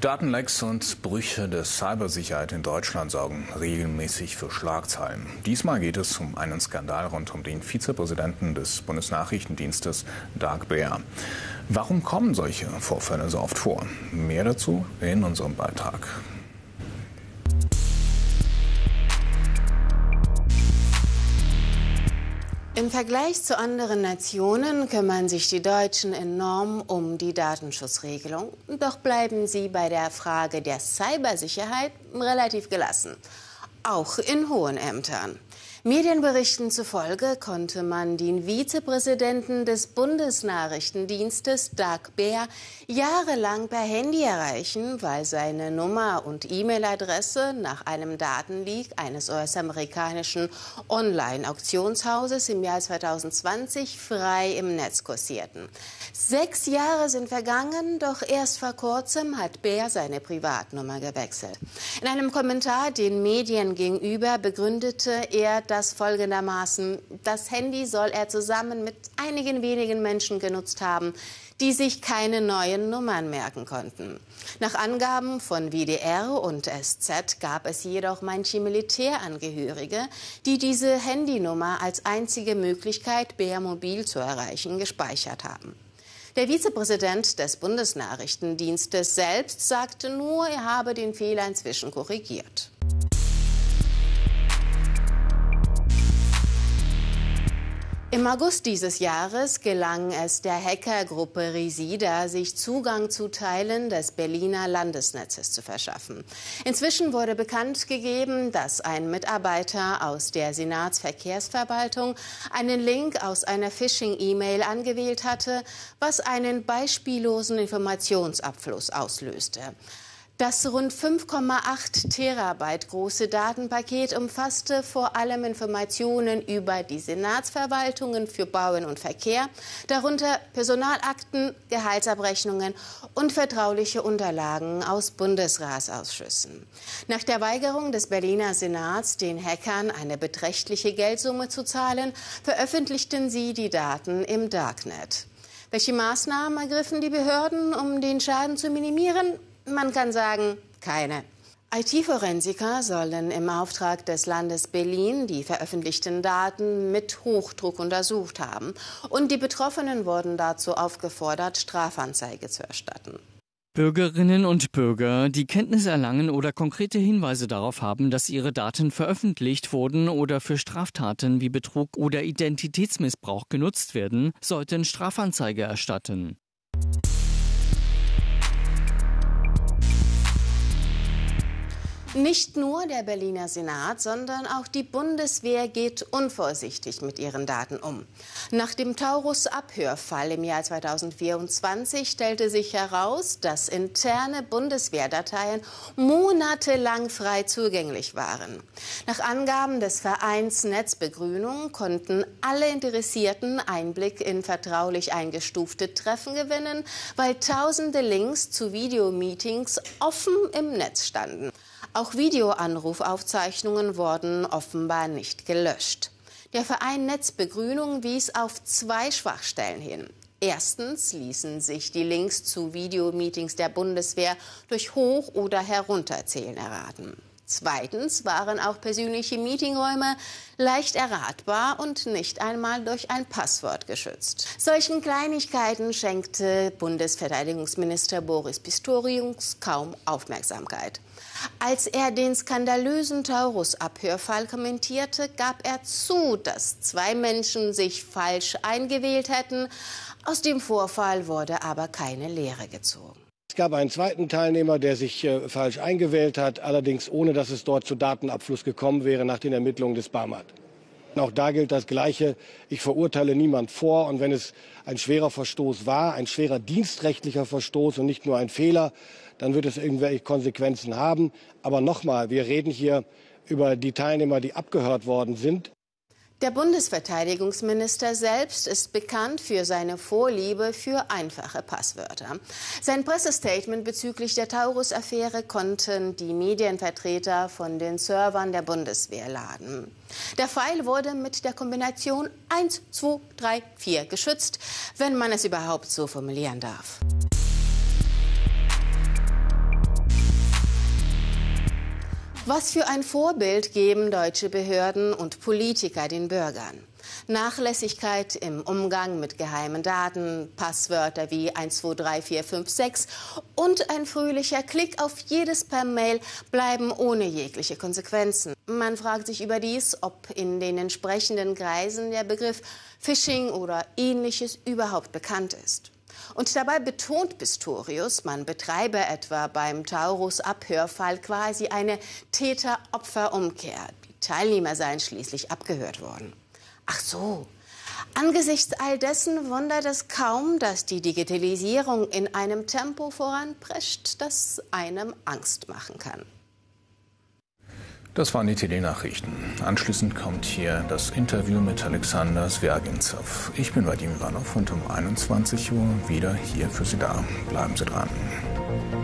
Datenlecks und Brüche der Cybersicherheit in Deutschland sorgen regelmäßig für Schlagzeilen. Diesmal geht es um einen Skandal rund um den Vizepräsidenten des Bundesnachrichtendienstes, Dag Beer. Warum kommen solche Vorfälle so oft vor? Mehr dazu in unserem Beitrag. Im Vergleich zu anderen Nationen kümmern sich die Deutschen enorm um die Datenschutzregelung. Doch bleiben sie bei der Frage der Cybersicherheit relativ gelassen, auch in hohen Ämtern. Medienberichten zufolge konnte man den Vizepräsidenten des Bundesnachrichtendienstes, Dag Beer, jahrelang per Handy erreichen, weil seine Nummer und E-Mail-Adresse nach einem Datenleak eines US-amerikanischen Online-Auktionshauses im Jahr 2020 frei im Netz kursierten. 6 Jahre sind vergangen, doch erst vor kurzem hat Beer seine Privatnummer gewechselt. In einem Kommentar den Medien gegenüber begründete er das folgendermaßen: Das Handy soll er zusammen mit einigen wenigen Menschen genutzt haben, die sich keine neuen Nummern merken konnten. Nach Angaben von WDR und SZ gab es jedoch manche Militärangehörige, die diese Handynummer als einzige Möglichkeit, Beer mobil zu erreichen, gespeichert haben. Der Vizepräsident des Bundesnachrichtendienstes selbst sagte nur, er habe den Fehler inzwischen korrigiert. Im August dieses Jahres gelang es der Hackergruppe Resida, sich Zugang zu Teilen des Berliner Landesnetzes zu verschaffen. Inzwischen wurde bekannt gegeben, dass ein Mitarbeiter aus der Senatsverkehrsverwaltung einen Link aus einer Phishing-E-Mail angewählt hatte, was einen beispiellosen Informationsabfluss auslöste. Das rund 5,8 Terabyte große Datenpaket umfasste vor allem Informationen über die Senatsverwaltungen für Bauen und Verkehr, darunter Personalakten, Gehaltsabrechnungen und vertrauliche Unterlagen aus Bundesratsausschüssen. Nach der Weigerung des Berliner Senats, den Hackern eine beträchtliche Geldsumme zu zahlen, veröffentlichten sie die Daten im Darknet. Welche Maßnahmen ergriffen die Behörden, um den Schaden zu minimieren? Man kann sagen, keine. IT-Forensiker sollen im Auftrag des Landes Berlin die veröffentlichten Daten mit Hochdruck untersucht haben. Und die Betroffenen wurden dazu aufgefordert, Strafanzeige zu erstatten. Bürgerinnen und Bürger, die Kenntnis erlangen oder konkrete Hinweise darauf haben, dass ihre Daten veröffentlicht wurden oder für Straftaten wie Betrug oder Identitätsmissbrauch genutzt werden, sollten Strafanzeige erstatten. Nicht nur der Berliner Senat, sondern auch die Bundeswehr geht unvorsichtig mit ihren Daten um. Nach dem Taurus-Abhörfall im Jahr 2024 stellte sich heraus, dass interne Bundeswehrdateien monatelang frei zugänglich waren. Nach Angaben des Vereins Netzbegrünung konnten alle Interessierten Einblick in vertraulich eingestufte Treffen gewinnen, weil tausende Links zu Videomeetings offen im Netz standen. Auch Videoanrufaufzeichnungen wurden offenbar nicht gelöscht. Der Verein Netzbegrünung wies auf 2 Schwachstellen hin. Erstens ließen sich die Links zu Videomeetings der Bundeswehr durch Hoch- oder Herunterzählen erraten. Zweitens waren auch persönliche Meetingräume leicht erratbar und nicht einmal durch ein Passwort geschützt. Solchen Kleinigkeiten schenkte Bundesverteidigungsminister Boris Pistorius kaum Aufmerksamkeit. Als er den skandalösen Taurus-Abhörfall kommentierte, gab er zu, dass 2 Menschen sich falsch eingewählt hätten. Aus dem Vorfall wurde aber keine Lehre gezogen. Es gab einen zweiten Teilnehmer, der sich falsch eingewählt hat, allerdings ohne, dass es dort zu Datenabfluss gekommen wäre nach den Ermittlungen des BAMAT. Auch da gilt das Gleiche. Ich verurteile niemand vor. Und wenn es ein schwerer Verstoß war, ein schwerer dienstrechtlicher Verstoß und nicht nur ein Fehler, dann wird es irgendwelche Konsequenzen haben. Aber nochmal, wir reden hier über die Teilnehmer, die abgehört worden sind. Der Bundesverteidigungsminister selbst ist bekannt für seine Vorliebe für einfache Passwörter. Sein Pressestatement bezüglich der Taurus-Affäre konnten die Medienvertreter von den Servern der Bundeswehr laden. Der File wurde mit der Kombination 1, 2, 3, 4 geschützt, wenn man es überhaupt so formulieren darf. Was für ein Vorbild geben deutsche Behörden und Politiker den Bürgern? Nachlässigkeit im Umgang mit geheimen Daten, Passwörter wie 123456 und ein fröhlicher Klick auf jedes per Mail bleiben ohne jegliche Konsequenzen. Man fragt sich überdies, ob in den entsprechenden Kreisen der Begriff Phishing oder Ähnliches überhaupt bekannt ist. Und dabei betont Pistorius, man betreibe etwa beim Taurus-Abhörfall quasi eine Täter-Opfer-Umkehr. Die Teilnehmer seien schließlich abgehört worden. Ach so. Angesichts all dessen wundert es kaum, dass die Digitalisierung in einem Tempo voranprescht, das einem Angst machen kann. Das waren die TD-Nachrichten. Anschließend kommt hier das Interview mit Alexander Swergintsev. Ich bin Vadim Ivanov und um 21 Uhr wieder hier für Sie da. Bleiben Sie dran.